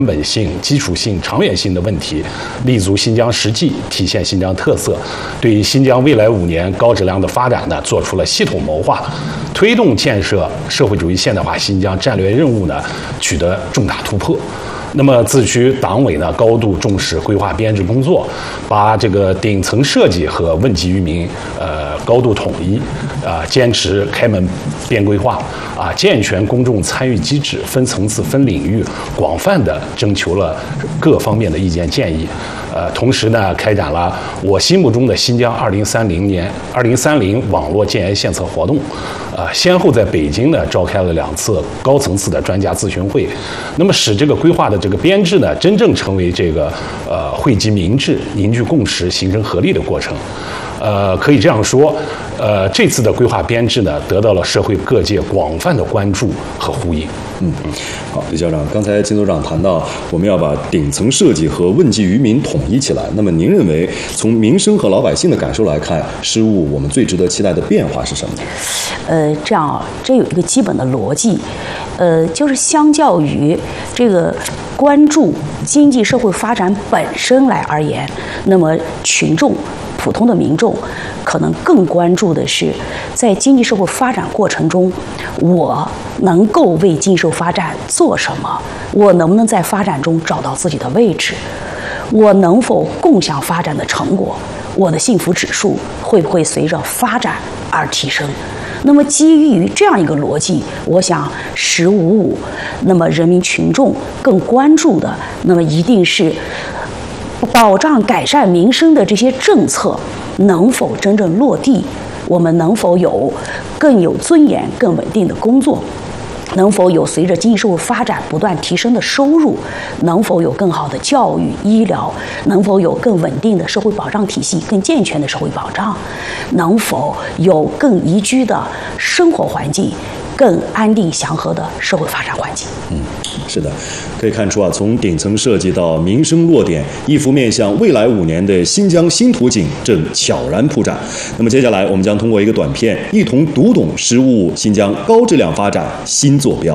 本性、基础性、长远性的问题，立足新疆实际，体现新疆特色，对新疆未来5年高质量的发展呢，做出了系统谋划，推动建设社会主义现代化新疆战略任务呢，取得重大突破。那么，自区党委呢高度重视规划编制工作，把这个顶层设计和问及于民，高度统一，坚持开门编规划，健全公众参与机制，分层次、分领域，广泛的征求了各方面的意见建议。同时呢，开展了我心目中的新疆2030网络建言献策活动，先后在北京呢召开了2次高层次的专家咨询会，那么使这个规划的这个编制呢，真正成为这个汇集民智、凝聚共识、形成合力的过程。可以这样说，这次的规划编制呢，得到了社会各界广泛的关注和呼应。 好，李校长，刚才金组长谈到，我们要把顶层设计和问计于民统一起来。那么，您认为从民生和老百姓的感受来看，失误我们最值得期待的变化是什么？ 这有一个基本的逻辑，就是相较于这个关注经济社会发展本身来而言，那么普通的民众可能更关注的是，在经济社会发展过程中，我能够为经济社会发展做什么？我能不能在发展中找到自己的位置？我能否共享发展的成果？我的幸福指数会不会随着发展而提升？那么基于这样一个逻辑，我想“15.5”，那么人民群众更关注的，那么一定是保障改善民生的这些政策能否真正落地，我们能否有更有尊严、更稳定的工作，能否有随着经济社会发展不断提升的收入，能否有更好的教育、医疗，能否有更稳定的社会保障体系、更健全的社会保障，能否有更宜居的生活环境，更安定祥和的社会发展环境。 是的，可以看出从顶层设计到民生落点，一幅面向未来5年的新疆新图景正悄然铺展。那么接下来我们将通过一个短片，一同读懂“15.5”新疆高质量发展新坐标。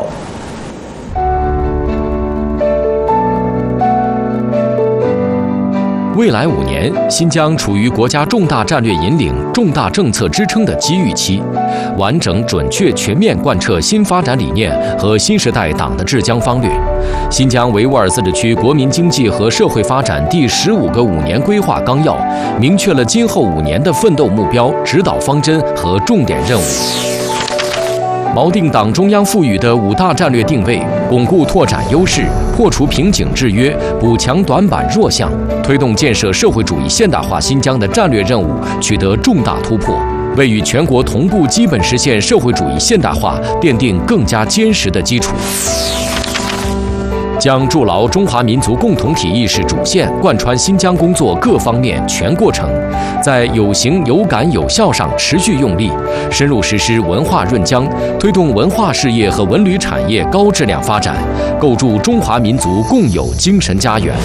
未来5年，新疆处于国家重大战略引领、重大政策支撑的机遇期，完整、准确、全面贯彻新发展理念和新时代党的治疆方略。新疆维吾尔自治区国民经济和社会发展第15个5年规划纲要，明确了今后5年的奋斗目标、指导方针和重点任务。锚定党中央赋予的5大战略定位，巩固拓展优势，破除瓶颈制约，补强短板弱项，推动建设社会主义现代化新疆的战略任务取得重大突破，为与全国同步基本实现社会主义现代化奠定更加坚实的基础。将筑牢中华民族共同体意识主线贯穿新疆工作各方面全过程，在有形有感有效上持续用力，深入实施文化润疆，推动文化事业和文旅产业高质量发展，构筑中华民族共有精神家园。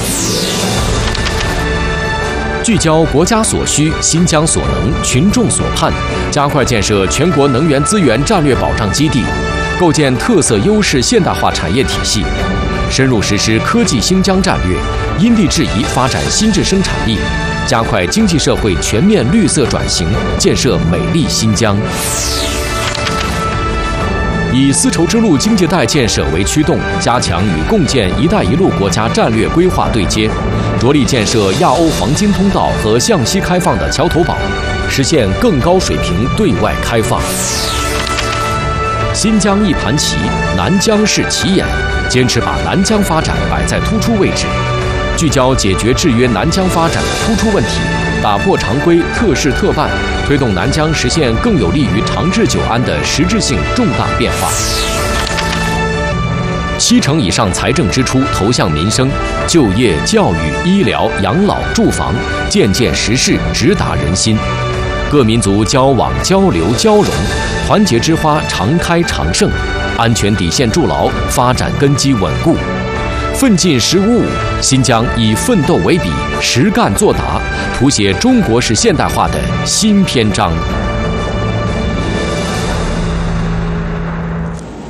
聚焦国家所需、新疆所能、群众所盼，加快建设全国能源资源战略保障基地，构建特色优势现代化产业体系，深入实施科技新疆战略，因地制宜发展新质生产力，加快经济社会全面绿色转型，建设美丽新疆。以丝绸之路经济带建设为驱动，加强与共建“一带一路”国家战略规划对接，着力建设亚欧黄金通道和向西开放的桥头堡，实现更高水平对外开放。新疆一盘棋，南疆是棋眼，坚持把南疆发展摆在突出位置，聚焦解决制约南疆发展的突出问题，打破常规特事特办，推动南疆实现更有利于长治久安的实质性重大变化。70%以上财政支出投向民生，就业、教育、医疗、养老、住房，件件实事，直达人心。各民族交往、交流、交融，团结之花常开常盛，安全底线筑牢，发展根基稳固。奋进15.5，新疆以奋斗为笔，实干作答，谱写中国式现代化的新篇章。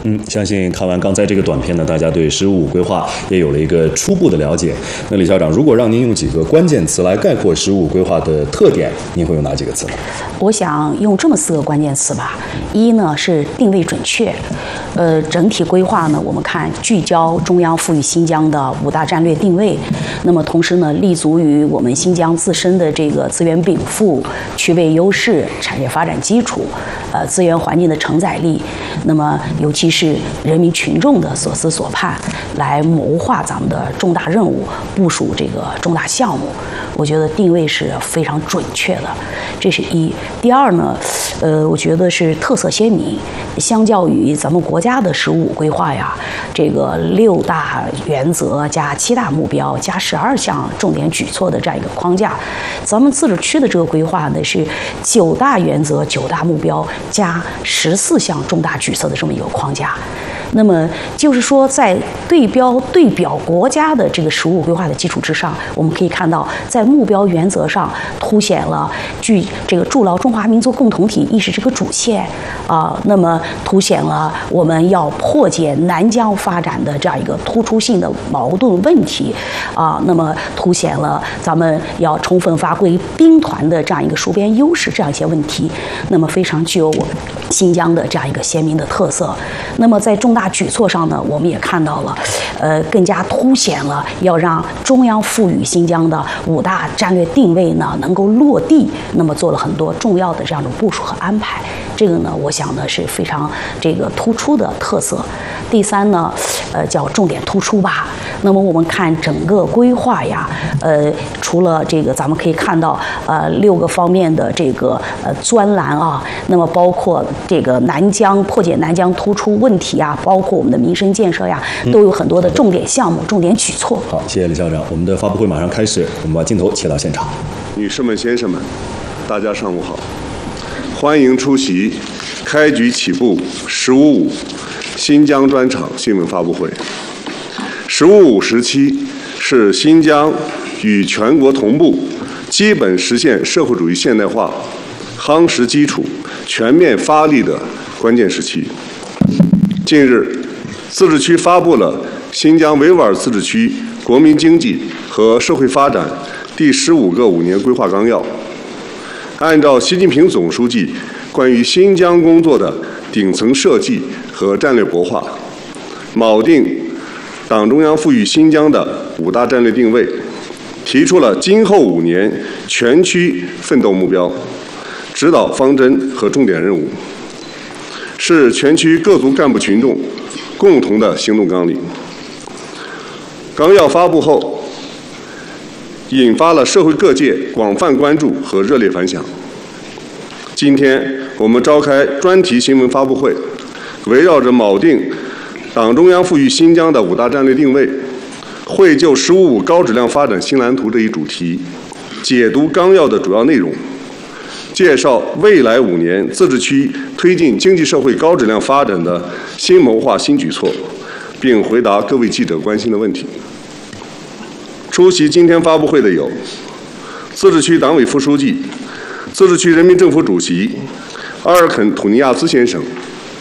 相信看完刚才这个短片呢，大家对“十五五”规划也有了一个初步的了解。那李校长，如果让您用几个关键词来概括“十五五”规划的特点，您会用哪几个词呢？ 我想用这么4个关键词吧。一呢是定位准确，整体规划呢，我们看聚焦中央赋予新疆的5大战略定位，那么同时呢，立足于我们新疆自身的这个资源禀赋、区位优势、产业发展基础、资源环境的承载力，那么尤其是人民群众的所思所盼，来谋划咱们的重大任务，部署这个重大项目。我觉得定位是非常准确的，这是一。第二呢，我觉得是特色鲜明。相较于咱们国家的“十五五”规划呀，这个6大原则加7大目标加12项重点举措的这样一个框架，咱们自治区的这个规划呢是9大原则、9大目标加14项重大举措的这么一个框架。那么就是说，在对表国家的这个“十五五”规划的基础之上，我们可以看到，在目标原则上凸显了这个筑牢中华民族共同体意识这个主线那么凸显了我们要破解南疆发展的这样一个突出性的矛盾问题那么凸显了咱们要充分发挥兵团的这样一个戍边优势这样一些问题，那么非常具有我新疆的这样一个鲜明的特色。那么在重大举措上呢，我们也看到了，更加凸显了要让中央赋予新疆的5大战略定位呢能够落地，那么做了很多重要的这样的部署和安排。这个呢，我想呢是非常这个突出的特色。第三呢，叫重点突出吧。那么我们看整个规划呀，除了这个咱们可以看到6个方面的这个专栏那么包括这个破解南疆突出问题包括我们的民生建设呀，都有很多的重点项目、重点举措。 好，谢谢李校长。我们的发布会马上开始，我们把镜头切到现场。 女士们、先生们，大家上午好，欢迎出席开局起步“十五五”新疆专场新闻发布会。“十五五”时期是新疆与全国同步，基本实现社会主义现代化夯实基础、全面发力的关键时期。近日，自治区发布了《新疆维吾尔自治区国民经济和社会发展第15个5年规划纲要》，按照习近平总书记关于新疆工作的顶层设计和战略国画，铆定党中央赋予新疆的5大战略定位，提出了今后5年全区奋斗目标、指导方针和重点任务，是全区各族干部群众共同的行动纲领。纲要发布后，引发了社会各界广泛关注和热烈反响。今天我们召开专题新闻发布会，围绕着铆定党中央赋予新疆的5大战略定位，绘就“十五五”高质量发展新蓝图这一主题，解读纲要的主要内容，介绍未来5年自治区推进经济社会高质量发展的新谋划新举措，并回答各位记者关心的问题。出席今天发布会的有自治区党委副书记、自治区人民政府主席阿尔肯·土尼亚兹先生，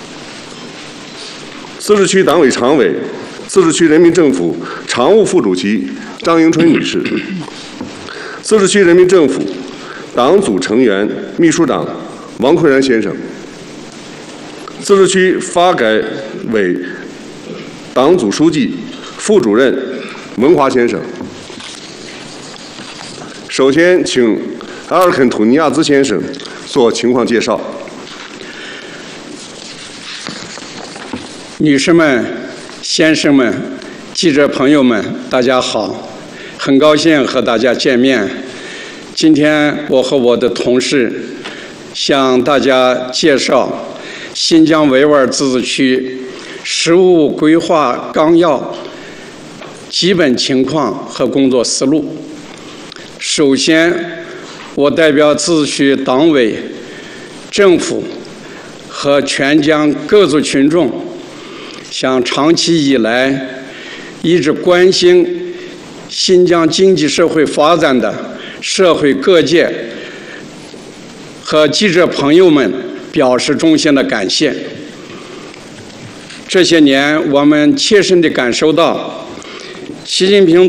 自治区党委常委、自治区人民政府常务副主席张迎春女士，自治区人民政府党组成员、秘书长王奎然先生，自治区发改委党组书记、副主任文华先生。首先，请阿尔肯·土尼亚兹先生做情况介绍。 女士们、先生们、记者朋友们，大家好，很高兴和大家见面。今天我和我的同事向大家介绍新疆维吾尔自治区“十五五”规划纲要基本情况和工作思路。首先，我代表自治区党委、政府和全疆各族群众，向长期以来一直关心新疆经济社会发展的社会各界和记者朋友们表示衷心的感谢。 这些年，我们切身地感受到，习近平